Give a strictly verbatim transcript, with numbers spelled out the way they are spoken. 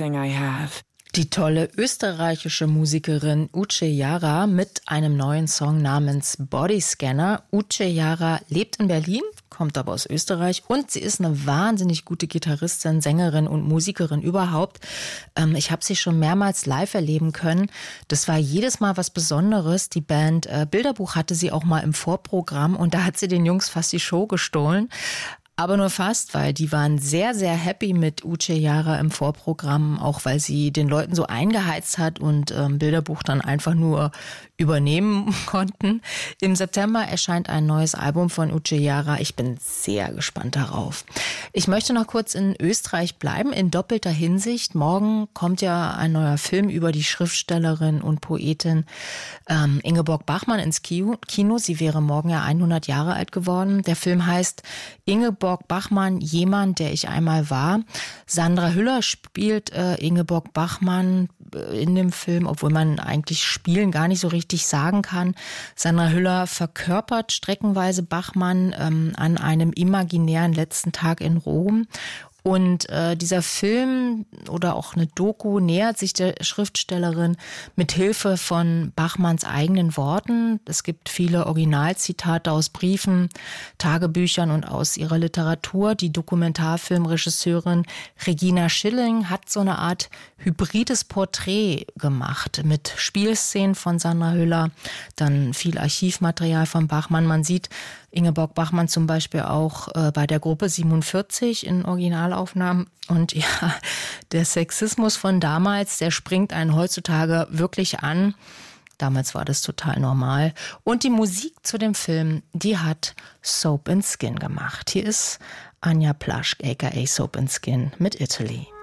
everything I have. Die tolle österreichische Musikerin Uche Jara mit einem neuen Song namens Bodyscanner. Uche Jara lebt in Berlin, kommt aber aus Österreich und sie ist eine wahnsinnig gute Gitarristin, Sängerin und Musikerin überhaupt. Ähm, ich habe sie schon mehrmals live erleben können. Das war jedes Mal was Besonderes. Die Band äh, Bilderbuch hatte sie auch mal im Vorprogramm und da hat sie den Jungs fast die Show gestohlen. Aber nur fast, weil die waren sehr, sehr happy mit Uche Jara im Vorprogramm, auch weil sie den Leuten so eingeheizt hat und ähm, Bilderbuch dann einfach nur übernehmen konnten. Im September erscheint ein neues Album von Uche Jara. Ich bin sehr gespannt darauf. Ich möchte noch kurz in Österreich bleiben, in doppelter Hinsicht. Morgen kommt ja ein neuer Film über die Schriftstellerin und Poetin ähm, Ingeborg Bachmann ins Kino. Sie wäre morgen ja hundert Jahre alt geworden. Der Film heißt Ingeborg Bachmann, jemand, der ich einmal war. Sandra Hüller spielt äh, Ingeborg Bachmann äh, in dem Film, obwohl man eigentlich Spielen gar nicht so richtig sagen kann. Sandra Hüller verkörpert streckenweise Bachmann ähm, an einem imaginären letzten Tag in Rom. Und äh, dieser Film oder auch eine Doku nähert sich der Schriftstellerin mit Hilfe von Bachmanns eigenen Worten. Es gibt viele Originalzitate aus Briefen, Tagebüchern und aus ihrer Literatur. Die Dokumentarfilmregisseurin Regina Schilling hat so eine Art hybrides Porträt gemacht mit Spielszenen von Sandra Hüller, dann viel Archivmaterial von Bachmann. Man sieht Ingeborg Bachmann zum Beispiel auch äh, bei der Gruppe siebenundvierzig in Originalaufnahmen. Und ja, der Sexismus von damals, der springt einen heutzutage wirklich an. Damals war das total normal. Und die Musik zu dem Film, die hat Soap and Skin gemacht. Hier ist Anja Plaschk, aka Soap and Skin mit Italy.